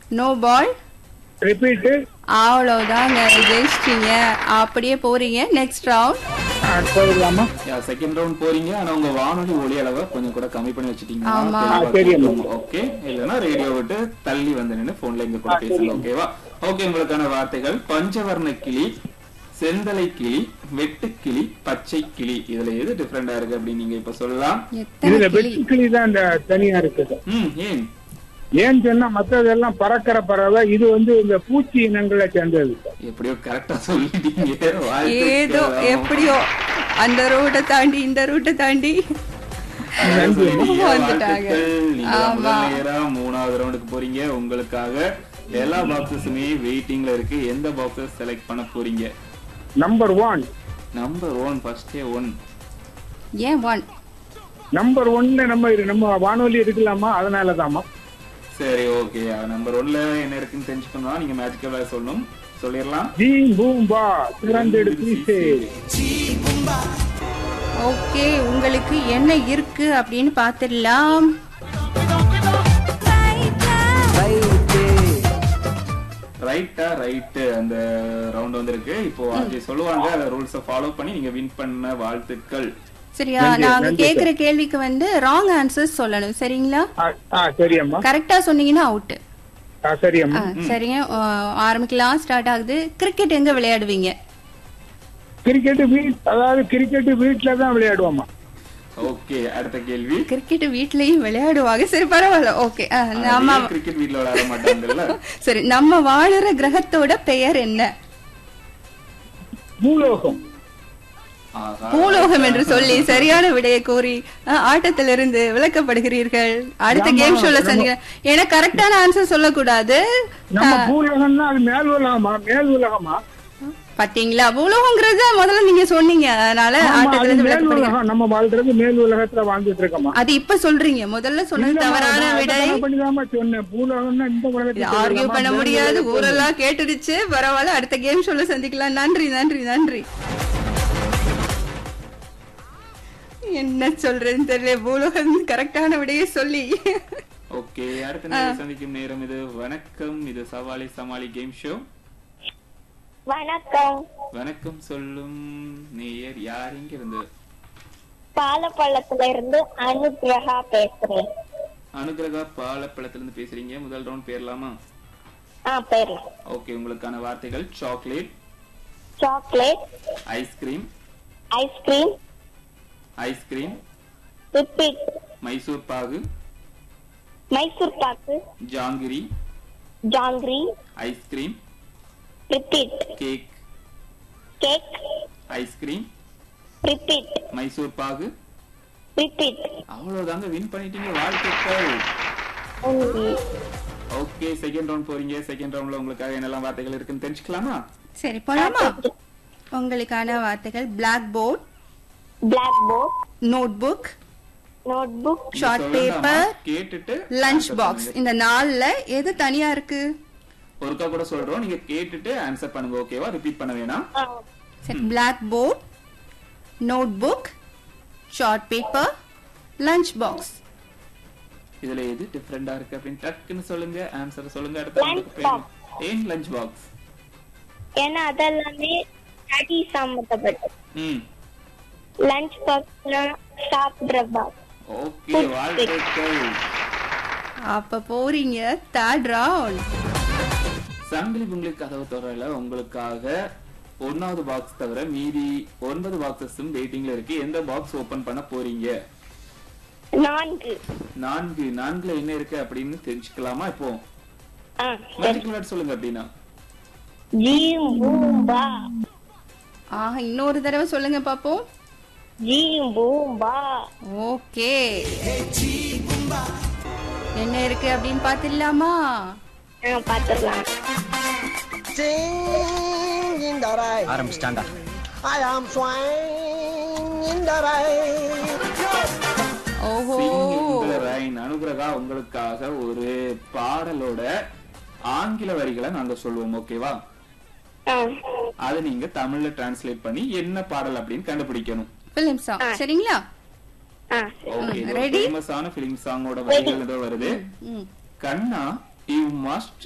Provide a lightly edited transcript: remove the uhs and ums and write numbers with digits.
No ball. Repeat. அவ்வளவுதாங்க, ஜெயிச்சிட்டீங்க. அப்படியே போறீங்க நெக்ஸ்ட் ரவுண்ட். போகலாமா? செகண்ட் ரவுண்ட் போறீங்க. ஆனா உங்க வானொலி ஒலி அளவை கொஞ்சம் கூட கம்மி பண்ணி வச்சிட்டீங்க. ஆமா. ஓகே, இல்லனா ரேடியோ விட்டு தள்ளி வந்து நின்னு போன்ல எங்க கூட பேசலாம். ஓகேவா? ஓகே, உங்களுக்கான வார்த்தைகள் பஞ்சவர்ண கிளி, செந்தலை கிளி, வெட்டுக்கிளி, பச்சை கிளி. இதுல எது டிஃபரெண்டா இருக்கு அப்படின்னு நீங்க இப்ப சொல்லலாம். இதுல வெட்டுக்கிளி தான் இந்த தனியா இருக்குது. ஏன் ஏன்னு சொன்னா மத்ததெல்லாம் பறக்கிற பறவை, இது இந்த பூச்சி இனங்களை சேர்ந்தது. எப்படியோ கரெக்டா சொல்லிட்டீங்க. ஏதோ எப்படியோ அந்த ரூட்டை தாண்டி இந்த ரூட்டை தாண்டி வந்துட்டாங்க. ஆமா, மூணாவது ரவுண்டுக்கு போறீங்க. உங்களுக்காக எல்லா பாக்ஸஸுமே வெயிட்டிங்ல இருக்கு. எந்த பாக்ஸஸ் செலக்ட் பண்ண போறீங்க? நம்பர் 1. நம்பர் 1 ஃபர்ஸ்டே 1. ஏன் 1? நம்பர் 1 நம்ம வானொலி இருக்கலாமா, அதனாலதாமா. சரி, ஓகே. நம்பர் 1ல என்ன இருக்குன்னு தெரிஞ்சுக்கணும்னா நீங்க மேஜிக்கலா சொல்லணும். சொல்லிடலாம். ஜீ பூம்பா திறந்தெடு பீசே. ஓகே, உங்களுக்கு என்ன இருக்கு அப்படின்னு பாத்துடலாம். ரைட்டா? ரைட். அந்த ரவுண்ட் வந்திருக்கு. இப்போ ஆர்ஜே சொல்லுவாங்க, அந்த ரூல்ஸை ஃபாலோ பண்ணி நீங்க வின் பண்ண வாழ்த்துக்கள். சரியா? நாங்க கேக்குற கேள்விக்கு ராங் ஆன்சர்ஸ் சொல்லணும். சரிங்களா? சரியம்மா. கரெக்டா சொன்னீங்கன்னா அவுட். சரியம்மா. சரிங்க, ஆரம்பிக்கலாம். ஸ்டார்ட் ஆகுது. கிரிக்கெட் எங்க விளையாடுவீங்க? கிரிக்கெட் அதாவது கிரிக்கெட் வீட்டுல தான் விளையாடுவோமா. ஓகே, அடுத்த கேள்வி. கிரிக்கெட் வீட்லயும் விளையாடுவாங்க. சரி, பரவாயில்ல. ஓகே, நம்ம கிரிக்கெட் வீட்ல விளையாட மாட்டாங்கல்ல. சரி, நம்ம வாழுற கிரகத்தோட பெயர் என்ன? பூலோகம். பூலோகம் என்று சொல்லி சரியான விடையை கூறி ஆட்டத்திலிருந்து விளக்கப்படுகிறீர்கள். அடுத்த கேம் ஷோல சந்திக்க. ஏன்னா கரெக்டான ஆன்சர் சொல்லக்கூடாது. நம்ம பூலோகம்னா அது மேல் உலகமா? மேல் உலகமா? பாத்தீங்களா, பூலோகம்ங்கிறது முதல்ல நீங்க சொன்னீங்க. அதனால ஆட்டத்திலிருந்து விளக்கப்படுகிறீர்கள். நம்ம வாழ்றது மேல் உலகத்துல வாழ்ந்துட்டு இருக்கோமா? அது இப்ப சொல்றீங்க. முதல்ல சொன்னது தவறான விடை. சொன்னேன் பூலோகம்னா இந்த உலகத்துல ஆர்கியூ பண்ண முடியாது. ஊரெல்லாம் கேட்டுடுச்சு. பரவாயில்ல, அடுத்த கேம் ஷோல சந்திக்கலாம். நன்றி நன்றி நன்றி. என்ன சொல்றேன்னு தெரியல. பூலோகம் கரெக்டான விடையை சொல்லி. ஓகே, அடுத்த நேரம் சந்திக்கும் நேரம் இது. வணக்கம், இது சவாலி சமாளி கேம் ஷோ. வணக்கம். வணக்கம் சொல்லும் நேயர் யார்? இங்க இருந்து? பாலப்பள்ளத்துல இருந்து அனுகிரகா பேசுறேன். அனுகிரகா பாலப்பள்ளத்துல இருந்து பேசுறீங்க. முதல் ரவுண்ட் பேரலாமா? பேரலாம். ஓகே, உங்களுக்கான வார்த்தைகள் chocolate, chocolate, ice cream, ice cream, ice cream, repeat, Mysore pak, Mysore pak, jangiri, jangiri, ice cream, repeat, cake, cake, ice cream, repeat, Mysore pak, repeat. அவ்வளவுதாங்க, வின் பண்ணிட்டீங்க. வாழ்த்துக்கள். ஓகே, செகண்ட் ரவுண்ட் போறீங்க. செகண்ட் ரவுண்ட்ல உங்களுக்காக என்னெல்லாம் வார்த்தைகள் இருக்குன்னு தெரிஞ்சுக்கலாமா? சரி, போலாமா? உங்களுக்கான வார்த்தைகள் black board, black board, notebook, notebook, short paper, கேட்டுட்டு லஞ்ச் பாக்ஸ். இந்த 4ல எது தனியா இருக்கு? ஒருக்கா கூட சொல்றோம், நீங்க கேட்டுட்டு ஆன்சர் பண்ணுங்க. ஓகேவா? ரிப்பீட் பண்ண வேணாம். சரி, black board, notebook, short paper, lunch box. இதுல எது டிஃபரெண்டா இருக்கு அப்படின்னு டக்குன்னு சொல்லுங்க. ஆன்சர் சொல்லுங்க. அடுத்து ஏன் லஞ்ச் பாக்ஸ்? ஏன்னா அதெல்லாமே ஸ்டடி சம்பந்தப்பட்டது. லஞ்ச் பாக்ஸ்னா சாப்பிடுற பாக்ஸ். ஓகே, வாழ்த்துக்கள். அப்ப போறீங்க தேர்ட் ரவுண்ட். சங்கிலி புங்கிலி கதவு தொடரல உங்களுக்காக 1வது பாக்ஸ் தவிர மீதி 9 பாக்ஸஸும் வெயிட்டிங்ல இருக்கு. எந்த பாக்ஸ் ஓபன் பண்ண போறீங்க? 4. 4ல என்ன இருக்கு அப்படின்னு தெரிஞ்சுக்கலாமா? இப்போ மேஜிக் வேர்ட் சொல்லுங்க. அப்படின்னா ஜீம் பூம்பா. இன்னொரு தடவை சொல்லுங்க பாப்போம். ஜீம் பூம்பா. ஓகே, என்ன இருக்கு அப்படின்னு பாத்துடலாமா? பாத்துடலாம். ஆரம்பிச்சிட்டாண்டா. ஓஹோ, அனுகிரகா உங்களுக்காக ஒரு பாடலோட ஆங்கில வரிகளை நாங்க சொல்லுவோம். ஓகேவா? அது நீங்க தமிழ்ல டிரான்ஸ்லேட் பண்ணி என்ன பாடல் அப்படின்னு கண்டுபிடிக்கணும். Film song. சரிங்களா? ஓகே, ஃபேமஸான ஃபிலிம் சாங்கோட வரிகள் ஏதோ வருது. கண்ணா, யூ மஸ்ட்